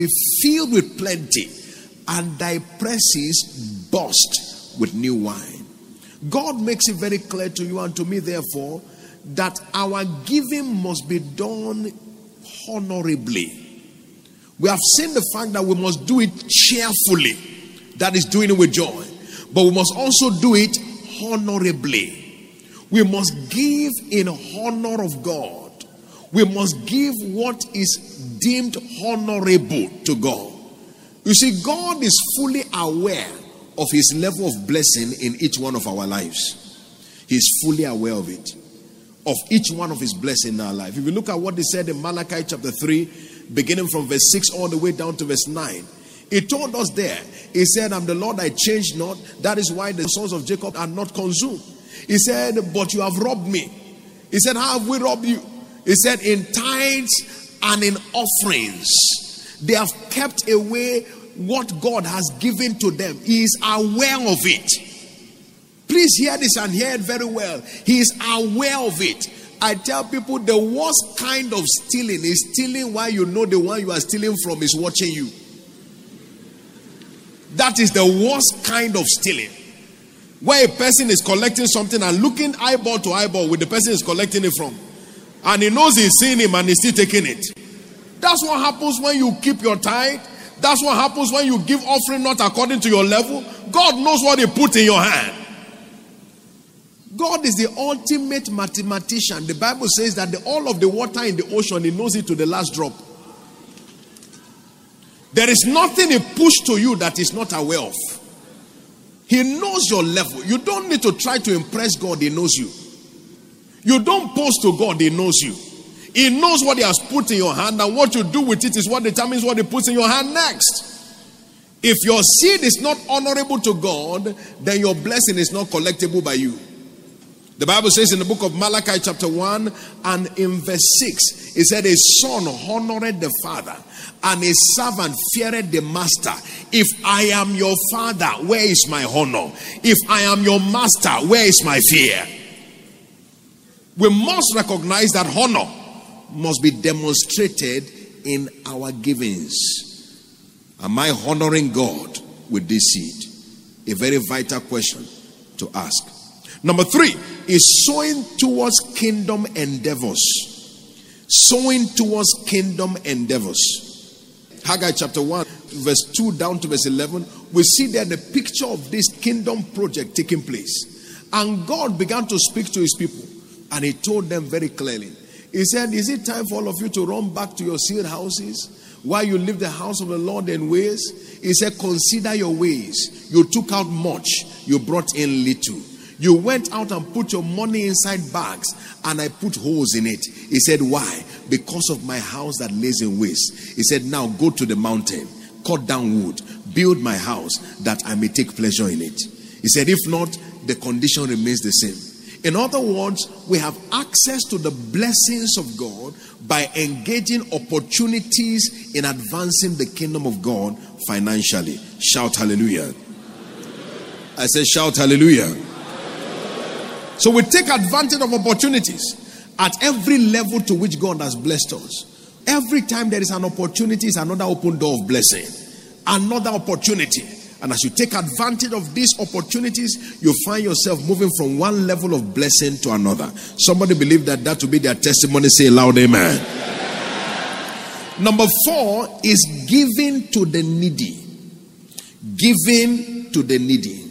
be filled with plenty, and thy presses burst with new wine. God makes it very clear to you and to me, therefore, that our giving must be done honorably. We have seen the fact that we must do it cheerfully. That is doing it with joy. But we must also do it honorably. We must give in honor of God. We must give what is deemed honorable to God. You see, God is fully aware of his level of blessing in each one of our lives. He is fully aware of it. Of each one of his blessings in our life. If you look at what he said in Malachi chapter 3, beginning from verse 6 all the way down to verse 9. He told us there, he said, I'm the Lord, I change not. That is why the sons of Jacob are not consumed. He said, but you have robbed me. He said, how have we robbed you? He said, in tithes and in offerings. They have kept away what God has given to them. He is aware of it. Please hear this and hear it very well. He is aware of it. I tell people the worst kind of stealing is stealing while you know the one you are stealing from is watching you. That is the worst kind of stealing. Where a person is collecting something and looking eyeball to eyeball with the person is collecting it from. And he knows he's seeing him and he's still taking it. That's what happens when you keep your tithe. That's what happens when you give offering not according to your level. God knows what he put in your hand. God is the ultimate mathematician. The Bible says that all of the water in the ocean, he knows it to the last drop. There is nothing he pushed to you that he's not aware of. He knows your level. You don't need to try to impress God. He knows you. You don't post to God. He knows you. He knows what he has put in your hand, and what you do with it is what determines what he puts in your hand next. If your seed is not honorable to God, then your blessing is not collectible by you. The Bible says in the book of Malachi chapter 1 and in verse 6, it said, a son honored the father and a servant feared the master. If I am your father, where is my honor? If I am your master, where is my fear? We must recognize that honor must be demonstrated in our givings. Am I honoring God with this seed? A very vital question to ask. Number 3 is sowing towards kingdom endeavors. Sowing towards kingdom endeavors. Haggai chapter 1 verse 2 down to verse 11. We see there the picture of this kingdom project taking place. And God began to speak to his people. And he told them very clearly. He said, is it time for all of you to run back to your sealed houses while you leave the house of the Lord in ways? He said, consider your ways. You took out much, you brought in little. You went out and put your money inside bags, and I put holes in it. He said, why? Because of my house that lays in waste. He said, now go to the mountain, cut down wood, build my house that I may take pleasure in it. He said, if not, the condition remains the same. In other words, we have access to the blessings of God by engaging opportunities in advancing the kingdom of God financially. Shout hallelujah. I said shout hallelujah. So we take advantage of opportunities at every level to which God has blessed us. Every time there is an opportunity, is another open door of blessing. Another opportunity. And as you take advantage of these opportunities, you find yourself moving from one level of blessing to another. Somebody believe that will be their testimony. Say loud amen. Number 4 is giving to the needy. Giving to the needy.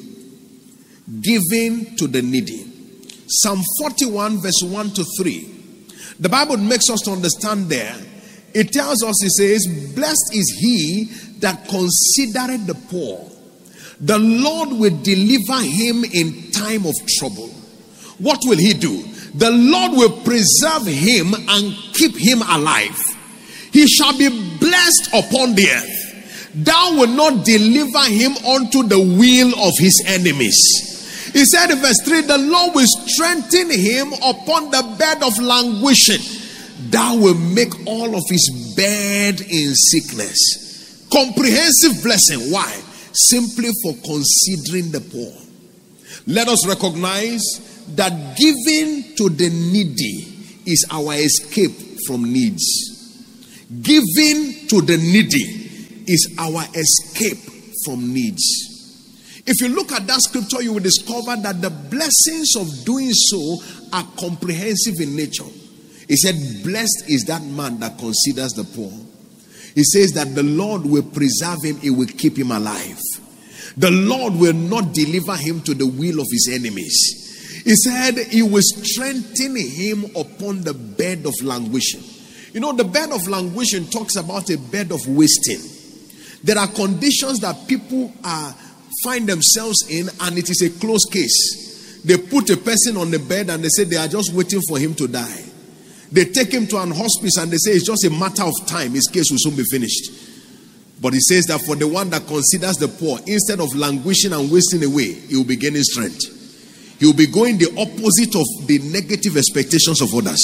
Giving to the needy. Psalm 41 verse 1 to 3. The Bible makes us to understand there. It tells us, it says, blessed is he that considereth the poor. The Lord will deliver him in time of trouble. What will he do? The Lord will preserve him and keep him alive. He shall be blessed upon the earth. Thou wilt not deliver him unto the will of his enemies. He said in verse 3, the Lord will strengthen him upon the bed of languishing. Thou will make all of his bed in sickness. Comprehensive blessing. Why? Simply for considering the poor. Let us recognize that giving to the needy is our escape from needs. Giving to the needy is our escape from needs. If you look at that scripture, you will discover that the blessings of doing so are comprehensive in nature. He said, blessed is that man that considers the poor. He says that the Lord will preserve him, he will keep him alive. The Lord will not deliver him to the will of his enemies. He said he will strengthen him upon the bed of languishing. You know, the bed of languishing talks about a bed of wasting. There are conditions that people find themselves in, and it is a closed case. They put a person on the bed and they say they are just waiting for him to die. They take him to an hospice and they say it's just a matter of time, his case will soon be finished. But he says that for the one that considers the poor, instead of languishing and wasting away, he will be gaining strength. He will be going the opposite of the negative expectations of others.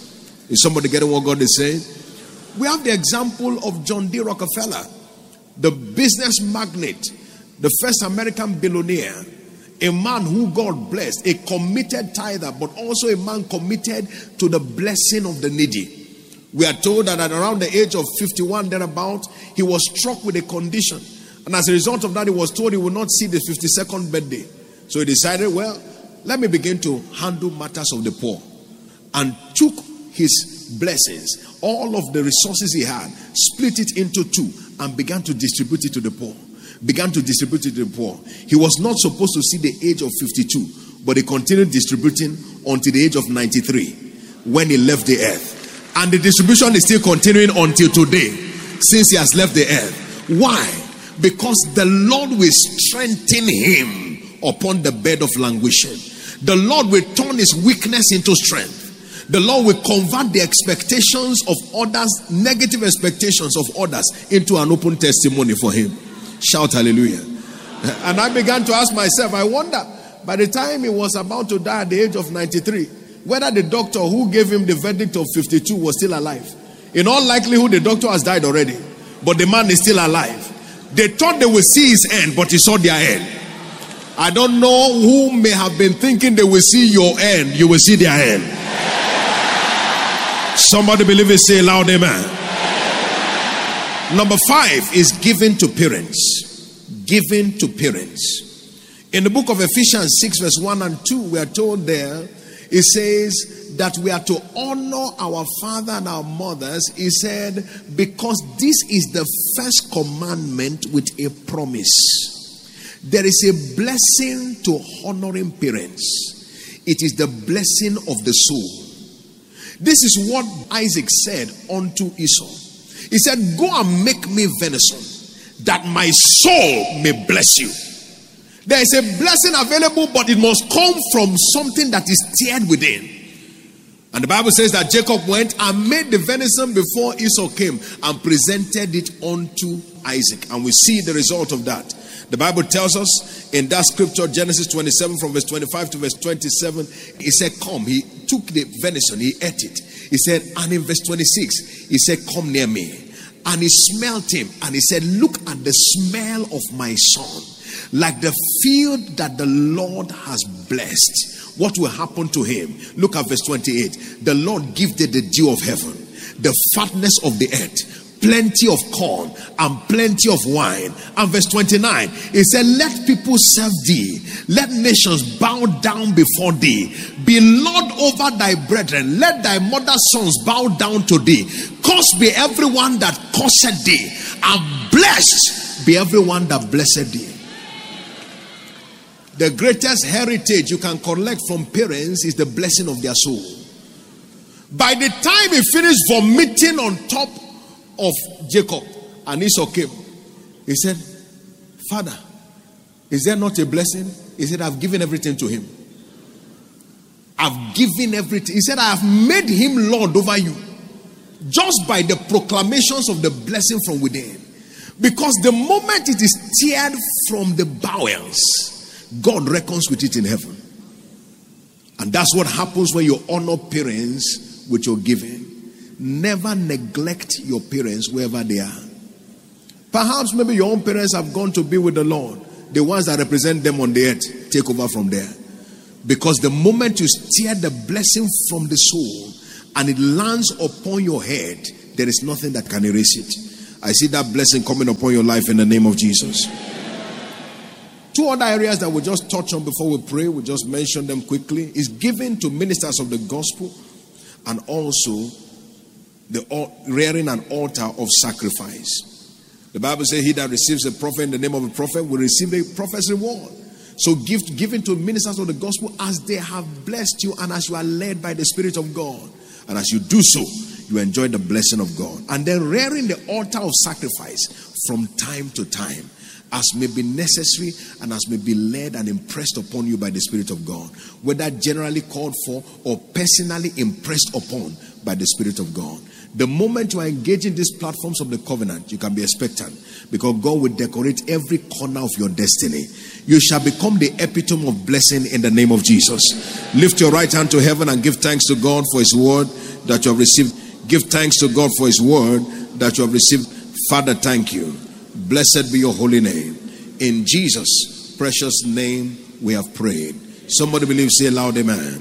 Is somebody getting what God is saying? We have the example of John D. Rockefeller, the business magnate, the first American billionaire, a man who God blessed, a committed tither, but also a man committed to the blessing of the needy. We are told that at around the age of 51, thereabout, he was struck with a condition. And as a result of that, he was told he would not see the 52nd birthday. So he decided, well, let me begin to handle matters of the poor. And took his blessings, all of the resources he had, split it into two, and began to distribute it to the poor. Began to distribute it to the poor. He was not supposed to see the age of 52, but he continued distributing until the age of 93, when he left the earth. And the distribution is still continuing until today, since he has left the earth. Why? Because the Lord will strengthen him upon the bed of languishing. The Lord will turn his weakness into strength. The Lord will convert the expectations of others, negative expectations of others, into an open testimony for him. Shout hallelujah. And I began to ask myself, I wonder, by the time he was about to die at the age of 93, whether the doctor who gave him the verdict of 52 was still alive. In all likelihood, the doctor has died already, but the man is still alive. They thought they would see his end, but he saw their end. I don't know who may have been thinking they will see your end. You will see their end. Somebody believe it, say loud amen. Number 5 is giving to parents. Giving to parents. In the book of Ephesians 6 verse 1 and 2, we are told there, it says that we are to honor our father and our mothers. He said, because this is the first commandment with a promise. There is a blessing to honoring parents. It is the blessing of the soul. This is what Isaac said unto Esau. He said, go and make me venison, that my soul may bless you. There is a blessing available, but it must come from something that is stirred within. And the Bible says that Jacob went and made the venison before Esau came and presented it unto Isaac. And we see the result of that. The Bible tells us in that scripture, Genesis 27 from verse 25 to verse 27, he said, come. He took the venison, he ate it. He said, and in verse 26, he said, come near me. And he smelt him and he said, look at the smell of my son. Like the field that the Lord has blessed. What will happen to him? Look at verse 28. The Lord give thee the dew of heaven, the fatness of the earth, plenty of corn and plenty of wine. And verse 29, he said, let people serve thee, let nations bow down before thee. Be Lord over thy brethren, let thy mother's sons bow down to thee. Cursed be everyone that curseth thee, and blessed be everyone that blesseth thee. The greatest heritage you can collect from parents is the blessing of their soul. By the time he finished vomiting on top of Jacob and Esau came, he said, Father, is there not a blessing? He said, I've given everything to him. I've given everything. He said, I have made him Lord over you. Just by the proclamations of the blessing from within. Because the moment it is teared from the bowels, God reckons with it in heaven. And that's what happens when you honor parents with your giving. Never neglect your parents wherever they are. Perhaps maybe your own parents have gone to be with the Lord. The ones that represent them on the earth, take over from there. Because the moment you steer the blessing from the soul and it lands upon your head, there is nothing that can erase it. I see that blessing coming upon your life in the name of Jesus. Two other areas that we'll just touch on before we pray, we'll just mention them quickly, is giving to ministers of the gospel, and also the rearing an altar of sacrifice. The Bible says he that receives a prophet in the name of a prophet will receive a prophet's reward. So giving to ministers of the gospel as they have blessed you and as you are led by the Spirit of God. And as you do so, you enjoy the blessing of God. And then rearing the altar of sacrifice from time to time, as may be necessary and as may be led and impressed upon you by the Spirit of God, whether generally called for or personally impressed upon by the Spirit of God. The moment you are engaging these platforms of the covenant, you can be expectant, because God will decorate every corner of your destiny. You shall become the epitome of blessing in the name of Jesus. Lift your right hand to heaven and give thanks to God for His word that you have received. Give thanks to God for His word that you have received. Father, thank you. Blessed be your holy name. In Jesus' precious name we have prayed. Somebody believe, say aloud, amen.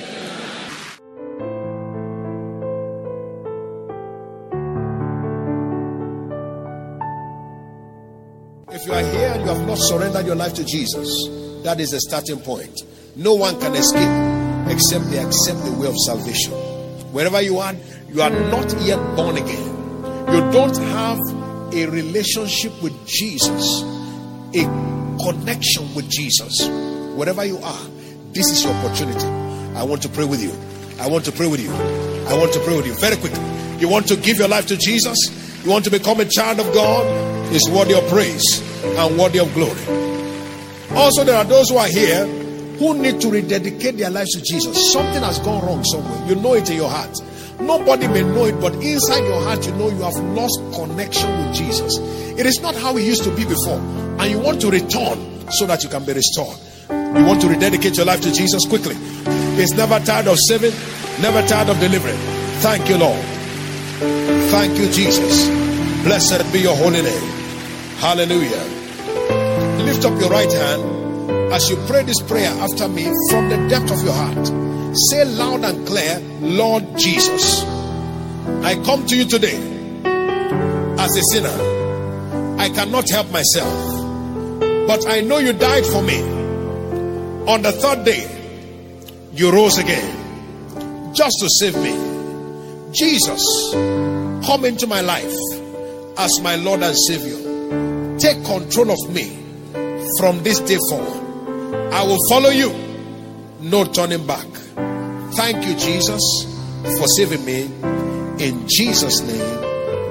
If you are here and you have not surrendered your life to Jesus, that is the starting point. No one can escape except they accept the way of salvation. Wherever you are not yet born again. You don't have a relationship with Jesus, a connection with Jesus. Wherever you are, this is your opportunity. I want to pray with you. I want to pray with you. I want to pray with you. Very quickly. You want to give your life to Jesus? You want to become a child of God? It's worthy of praise and worthy of glory. Also, there are those who are here who need to rededicate their lives to Jesus. Something has gone wrong somewhere. You know it in your heart. Nobody may know it, but inside your heart, you know you have lost connection with Jesus. It is not how it used to be before. And you want to return so that you can be restored. You want to rededicate your life to Jesus quickly. He's never tired of saving, never tired of delivering. Thank you, Lord. Thank you, Jesus. Blessed be your holy name. Hallelujah. Lift up your right hand as you pray this prayer after me from the depth of your heart. Say loud and clear, Lord Jesus, I come to you today as a sinner. I cannot help myself, but I know you died for me. On the third day, you rose again just to save me. Jesus, come into my life as my Lord and Savior. Take control of me from this day forward. I will follow you, no turning back. Thank you, Jesus, for saving me. In Jesus' name,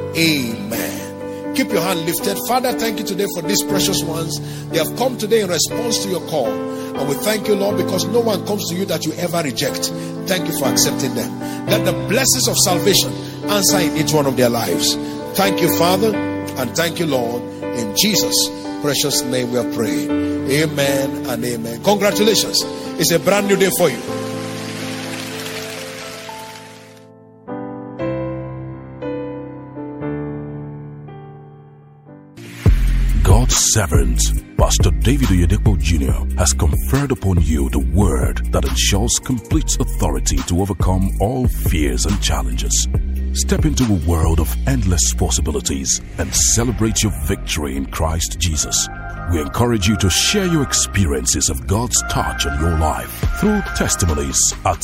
amen. Keep your hand lifted. Father, thank you today for these precious ones. They have come today in response to your call. And we thank you, Lord, because no one comes to you that you ever reject. Thank you for accepting them. Let the blessings of salvation answer in each one of their lives. Thank you, Father, and thank you, Lord. In Jesus' precious name we have prayed. Amen and amen. Congratulations. It's a brand new day for you. God's servant, Pastor David Oyedepo Jr., has conferred upon you the word that ensures complete authority to overcome all fears and challenges. Step into a world of endless possibilities and celebrate your victory in Christ Jesus. We encourage you to share your experiences of God's touch on your life through testimonies at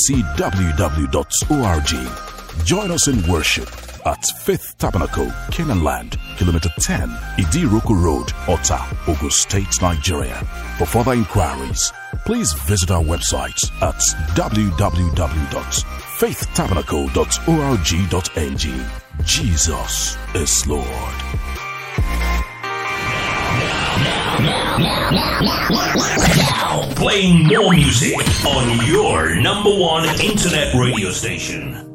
lfcww.org. Join us in worship at Faith Tabernacle, Canaan Land, Kilometer 10, Idiroko Road, Ota, Ogun State, Nigeria. For further inquiries, please visit our website at www.faithtabernacle.org.ng. Jesus is Lord. Now, playing more music on your #1 internet radio station.